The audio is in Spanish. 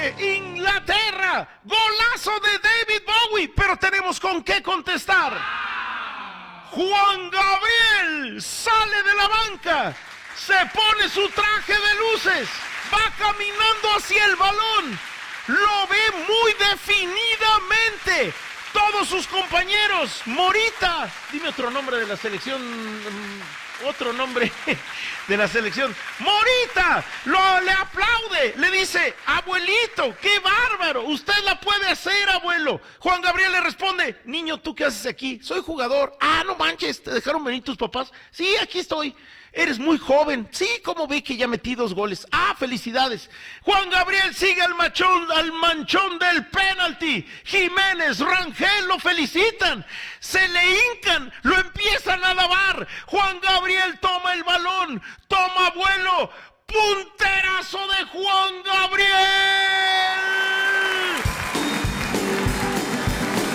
Inglaterra, golazo de David Bowie, pero tenemos con qué contestar. Juan Gabriel sale de la banca, se pone su traje de luces, va caminando hacia el balón, lo ve muy definidamente. Todos sus compañeros, Morita, dime otro nombre de la selección, otro nombre de la selección, Morita, le aplaude, le dice, abuelito, qué bárbaro, usted la puede hacer, abuelo. Juan Gabriel le responde, niño, ¿tú qué haces aquí? Soy jugador. Ah, no manches, ¿te dejaron venir tus papás? Sí, aquí estoy. Eres muy joven. Sí, ¿cómo ve que ya metí 2 goles? Ah, felicidades. Juan Gabriel sigue al manchón del penalti. Jiménez, Rangel lo felicitan. Se le hincan, lo empiezan a alabar. Juan Gabriel toma el balón, toma vuelo. Punterazo de Juan Gabriel.